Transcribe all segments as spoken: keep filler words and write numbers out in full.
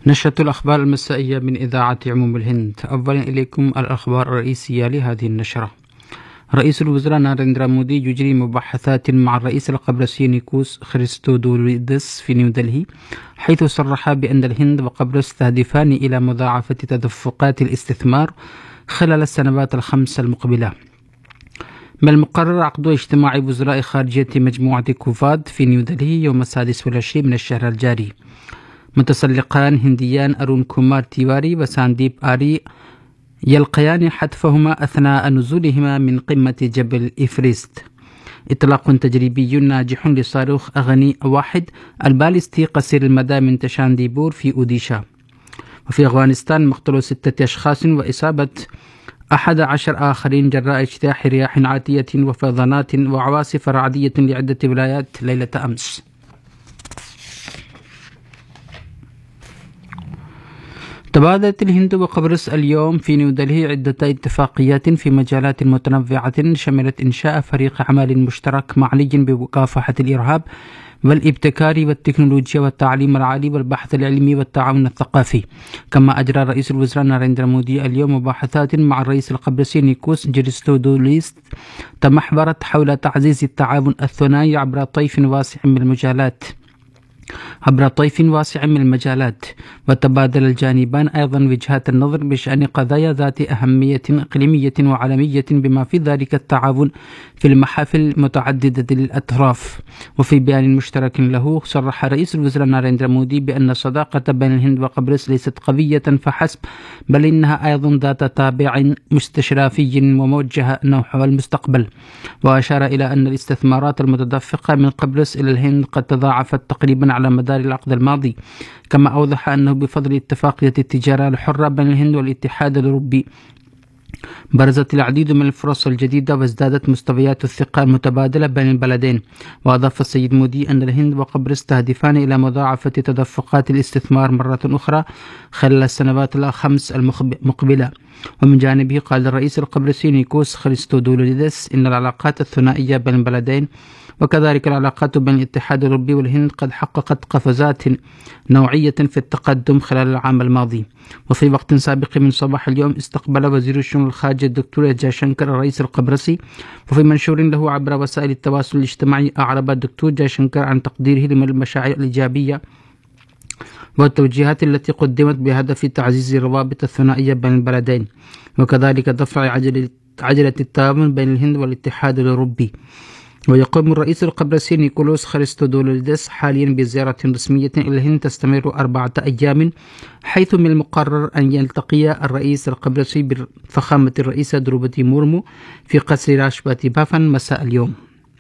نشرة الأخبار المسائية من إذاعة عموم الهند. أولا إليكم الأخبار الرئيسية لهذه النشرة. رئيس الوزراء ناريندرا مودي يجري مباحثات مع الرئيس القبرصي نيكوس خريستودوليدس في نيودلهي، حيث صرح بأن الهند وقبرص تهدفان إلى مضاعفة تدفقات الاستثمار خلال السنوات الخمس المقبلة. من المقرر عقد اجتماع وزراء خارجية مجموعة كوفاد في نيودلهي يوم السادس والعشرين من الشهر الجاري. متسلقان هنديان أرون كومار تيواري وسانديب آري يلقيان حتفهما أثناء نزولهما من قمة جبل إيفرست. إطلاق تجريبي ناجح لصاروخ أغني واحد البالستي قصير المدى من تشانديبور في أوديشا. وفي أفغانستان مقتل ستة أشخاص وإصابة أحد عشر آخرين جراء اجتياح رياح عاتية وفيضانات وعواصف رعدية لعدة ولايات ليلة أمس. تبادلت الهند وقبرص اليوم في نيودلهي عدة اتفاقيات في مجالات متنوعة شملت إنشاء فريق عمل مشترك معني بمكافحة الإرهاب والابتكار والتكنولوجيا والتعليم العالي والبحث العلمي والتعاون الثقافي. كما أجرى رئيس الوزراء ناريندرا مودي اليوم مباحثات مع الرئيس القبرصي نيكوس خريستودوليدس تمحورت حول تعزيز التعاون الثنائي عبر طيف واسع من المجالات عبر طيف واسع من المجالات وتبادل الجانبان أيضا وجهات النظر بشأن قضايا ذات أهمية إقليمية وعالمية بما في ذلك التعاون في المحافل متعددة الأطراف. وفي بيان مشترك له صرح رئيس الوزراء ناريندرا مودي بأن الصداقة بين الهند وقبرص ليست قوية فحسب، بل إنها أيضا ذات طابع مستشرافي وموجهة نحو المستقبل. وأشار إلى أن الاستثمارات المتدفقة من قبرص إلى الهند قد تضاعفت تقريبا على مدار العقد الماضي. كما أوضح أنه بفضل اتفاقية التجارة الحرة بين الهند والاتحاد الأوروبي برزت العديد من الفرص الجديدة وازدادت مستويات الثقة المتبادلة بين البلدين. وأضاف السيد مودي أن الهند وقبرص تهدفان إلى مضاعفة تدفقات الاستثمار مرة أخرى خلال السنوات الخمس المقبلة. ومن جانبه قال الرئيس القبرصي نيكوس خريستودوليدس إن العلاقات الثنائية بين البلدين وكذلك العلاقات بين الاتحاد الأوروبي والهند قد حققت قفزات نوعية في التقدم خلال العام الماضي. وفي وقت سابق من صباح اليوم استقبل وزير الشؤون الخارجية الدكتور جايشنكر الرئيس القبرصي. وفي منشور له عبر وسائل التواصل الاجتماعي أعرب الدكتور جايشنكر عن تقديره للمشاعر الإيجابية والتوجيهات التي قدمت بهدف تعزيز الروابط الثنائية بين البلدين وكذلك دفع عجلة, عجلة التعاون بين الهند والاتحاد الأوروبي. ويقوم الرئيس القبرصي نيكوس خريستودوليدس حاليا بزيارة رسمية إلى الهند تستمر أربعة أيام، حيث من المقرر أن يلتقي الرئيس القبرصي بفخامة الرئيسة دروبدي مورمو في قصر راشترابتي بافن مساء اليوم.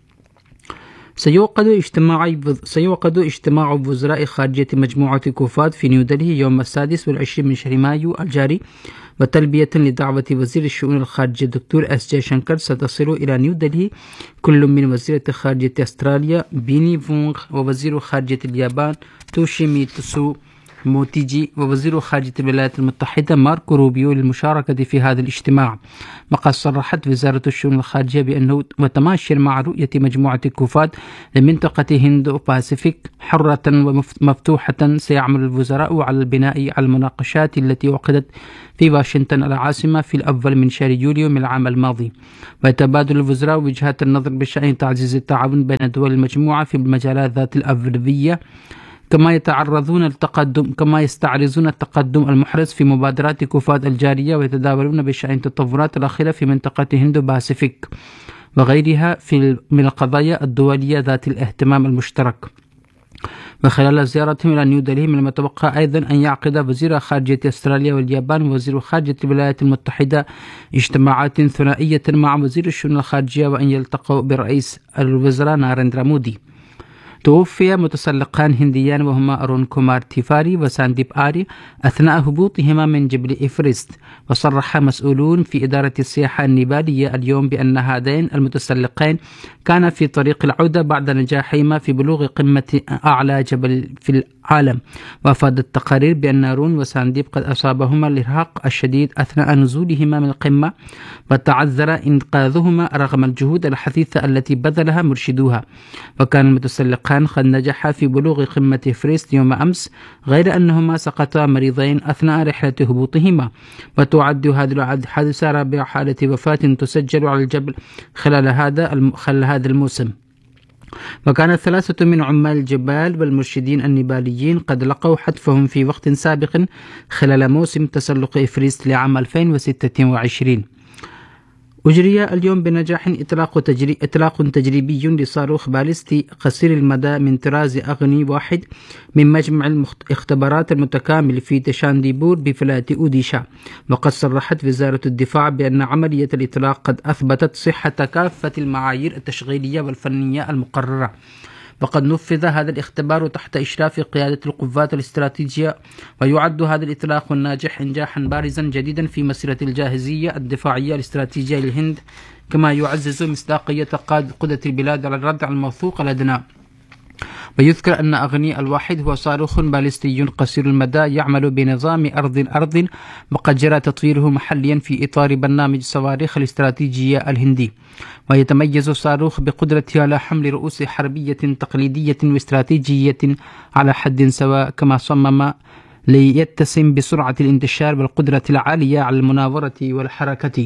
سيوقد اجتماع سيوقد اجتماع وزراء خارجية مجموعة كوفاد في نيودلهي يوم السادس والعشرين من شهر مايو الجاري، وتلبية لدعوة وزير الشؤون الخارجية الدكتور اس جايشنكر ستصل إلى نيودلهي كل من وزيرة خارجية أستراليا بيني فونغ ووزير خارجية اليابان توشيميتسو موتيجي ووزير خارجية الولايات المتحدة ماركو روبيو للمشاركة في هذا الاجتماع. وقد صرحت وزارة الشؤون الخارجية بأنه وتماشيا مع رؤية مجموعة كوفاد لمنطقة هند باسيفيك حرة ومفتوحة سيعمل الوزراء على البناء على المناقشات التي عقدت في واشنطن العاصمة في الأول من شهر يوليو من العام الماضي. ويتبادل الوزراء وجهات النظر بشأن تعزيز التعاون بين دول المجموعة في المجالات ذات الأولوية، كما يتعرضون التقدم كما يستعرضون التقدم المحرز في مبادرات كوفاد الجارية ويتداولون بشأن التطورات الأخيرة في منطقة هندو باسيفيك وغيرها في من القضايا الدولية ذات الاهتمام المشترك. وخلال زيارتهم إلى نيودلهي من المتوقع أيضا أن يعقد وزير خارجية أستراليا واليابان ووزير خارجية الولايات المتحدة اجتماعات ثنائية مع وزير الشؤون الخارجية وأن يلتقوا برئيس الوزراء ناريندرا مودي. توفي متسلقان هنديان وهما أرون كومار تيواري وسانديب آري أثناء هبوطهما من جبل إيفرست. وصرح مسؤولون في إدارة السياحة النيبالية اليوم بأن هذين المتسلقين كانا في طريق العودة بعد نجاحهما في بلوغ قمة أعلى جبل في العالم. وأفادت التقارير بأن رون وسانديب قد أصابهما الإرهاق الشديد أثناء نزولهما من القمة، وتعذر إنقاذهما رغم الجهود الحثيثة التي بذلها مرشدوها. وكان المتسلقان قد نجحا في بلوغ قمة إيفرست يوم أمس، غير أنهما سقطا مريضين أثناء رحلة هبوطهما. وتعد هذه الحادثة رابع حالة وفاة تسجل على الجبل خلال هذا خلال هذا الموسم. وكان ثلاثة من عمال الجبال والمرشدين النيباليين قد لقوا حتفهم في وقت سابق خلال موسم تسلق إيفرست لعام ألفين وستة وعشرين. أجري اليوم بنجاح إطلاق, تجري... إطلاق تجريبي لصاروخ باليستي قصير المدى من طراز أغني واحد من مجمع الاختبارات المتكامل في تشانديبور بفلاة أوديشا. وقد صرحت وزارة الدفاع بأن عملية الإطلاق قد أثبتت صحة كافة المعايير التشغيلية والفنية المقررة. وقد نفذ هذا الاختبار تحت إشراف قيادة القوات الاستراتيجية، ويعد هذا الإطلاق الناجح إنجاحا بارزا جديدا في مسيرة الجاهزية الدفاعية الاستراتيجية للهند، كما يعزز مصداقية قدرة البلاد على الرد على الموثوق لدينا. ويذكر أن أغني الواحد هو صاروخ باليستي قصير المدى يعمل بنظام أرض أرض، وقد جرى تطويره محليا في إطار برنامج صواريخ الاستراتيجية الهندي. ويتميز الصاروخ بقدرته على حمل رؤوس حربية تقليدية واستراتيجية على حد سواء، كما صمم ليتسم بسرعة الانتشار والقدرة العالية على المناورة والحركة.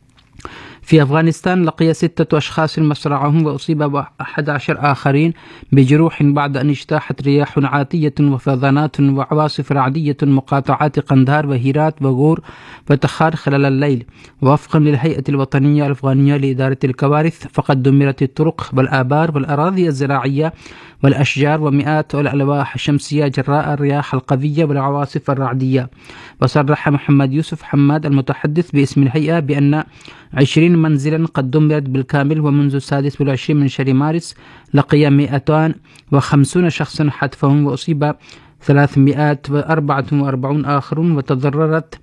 في أفغانستان لقي ستة أشخاص مصرعهم وأصيب أحد عشر آخرين بجروح بعد أن اجتاحت رياح عاتية وفيضانات وعواصف رعدية مقاطعات قندهار وهيرات وغور وتخار خلال الليل. ووفقا للهيئة الوطنية الأفغانية لإدارة الكوارث، فقد دمرت الطرق والآبار والأراضي الزراعية والأشجار ومئات الألواح الشمسية جراء الرياح القوية والعواصف الرعدية. وصرح محمد يوسف حماد المتحدث باسم الهيئة بأن عشرين منزلا قد دمرت بالكامل، ومنذ السادس والعشرين من شهر مارس لقي مئتان وخمسون شخصا حتفهم، وأصيب ثلاثمئة وأربعة وأربعون آخرون، وتضررت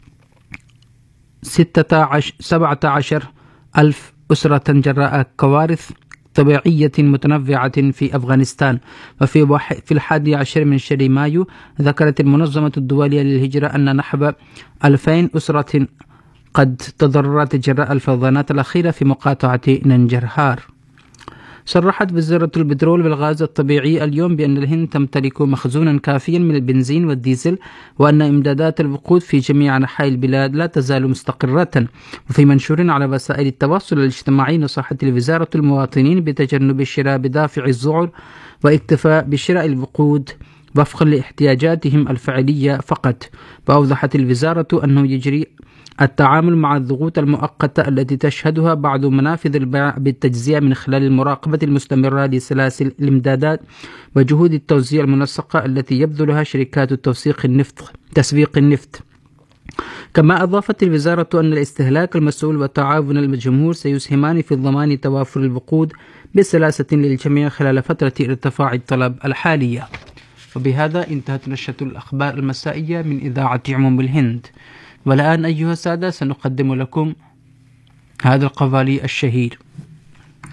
سبعة عشر ألف أسرة جراء كوارث طبيعية متنوعة في أفغانستان. وفي في الحادي عشر من شهر مايو ذكرت المنظمة الدولية للهجرة أن نحو ألفين أسرة قد تضررت جراء الفيضانات الأخيرة في مقاطعة ننجرهار. صرحت وزارة البترول والغاز الطبيعي اليوم بأن الهند تمتلك مخزونا كافيا من البنزين والديزل، وأن إمدادات الوقود في جميع أنحاء البلاد لا تزال مستقرة. وفي منشور على وسائل التواصل الاجتماعي نصحت الوزارة المواطنين بتجنب الشراء بدافع الذعر واكتفاء بشراء الوقود وفقا لاحتياجاتهم الفعلية فقط. وأوضحت الوزارة أنه يجري التعامل مع الضغوط المؤقتة التي تشهدها بعض منافذ البيع بالتجزئة من خلال المراقبة المستمرة لسلاسل الإمدادات وجهود التوزيع المنسقة التي يبذلها شركات التوثيق النفط تسويق النفط. كما أضافت الوزارة أن الاستهلاك المسؤول وتعاون الجمهور سيسهمان في ضمان توافر الوقود بسلاسة للجميع خلال فترة ارتفاع الطلب الحالية. وبهذا انتهت نشرة الأخبار المسائية من إذاعة عموم الهند. والآن أيها السادة سنقدم لكم هذا القوالي الشهير: